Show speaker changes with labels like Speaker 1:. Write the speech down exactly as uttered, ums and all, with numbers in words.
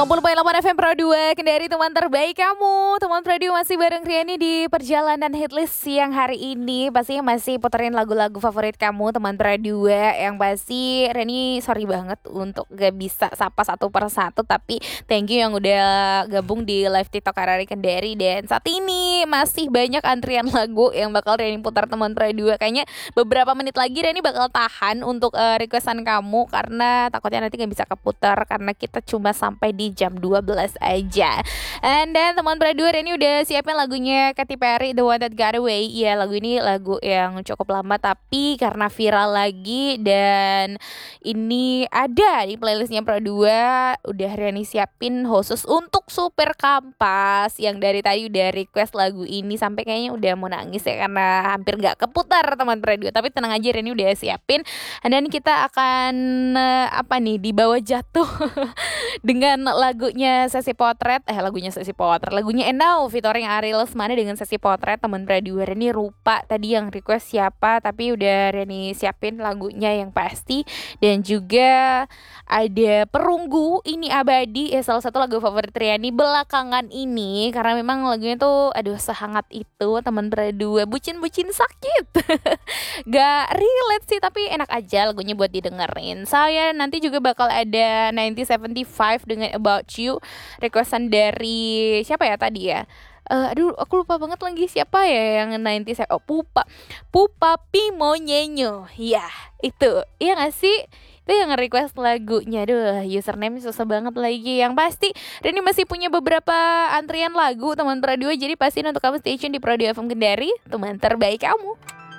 Speaker 1: enam puluh koma delapan F M Pro dua Kendari, teman terbaik kamu. Teman Pro dua masih bareng Riani di perjalanan hitlist siang hari ini. Pastinya masih puterin lagu-lagu favorit kamu, teman Pro dua. Yang pasti Riani sorry banget untuk gak bisa sapa satu per satu, tapi thank you yang udah gabung di live TikTok Arari Kendari. Dan saat ini masih banyak antrian lagu yang bakal Riani putar, teman Pro dua. Kayaknya beberapa menit lagi Riani bakal tahan untuk uh, requestan kamu, karena takutnya nanti gak bisa keputar karena kita cuma sampai di jam dua belas aja. And then teman Bradua ini udah siapin lagunya Katy Perry, The One That Got Away. Ya, lagu ini lagu yang cukup lama tapi karena viral lagi, dan ini ada di playlistnya Bradua. Udah Riani siapin khusus untuk Super Kampas yang dari tadi udah request lagu ini sampai kayaknya udah mau nangis ya karena hampir nggak keputar, teman Bradua. Tapi tenang aja, Riani udah siapin. Dan kita akan uh, apa nih, di bawah jatuh dengan lagunya Sesi Potret, eh lagunya Sesi Potret, lagunya Enau featuring Ari Lesmana dengan Sesi Potret, teman Bradua. Reni lupa tadi yang request siapa, tapi udah Reni siapin lagunya yang pasti. Dan juga ada Perunggu, Ini Abadi, ya salah satu lagu favorit Riani belakangan ini, karena memang lagunya tuh aduh sehangat itu, teman Bradua. Bucin-bucin sakit gak relate sih, tapi enak aja lagunya buat didengerin. Saya nanti juga bakal ada sembilan nol tujuh lima dengan About You, requestan dari siapa ya tadi ya? Uh, aduh aku lupa banget lagi siapa ya yang sembilan puluh tujuh. Oh, Pupa Pupa Pimonyenyo. Ya itu, iya gak sih? Itu yang nge-request lagunya. Aduh, username susah banget lagi. Yang pasti Reni masih punya beberapa antrian lagu, teman Pro dua. Jadi pastiin untuk kamu stay tune di Pro dua F M Kendari, teman terbaik kamu.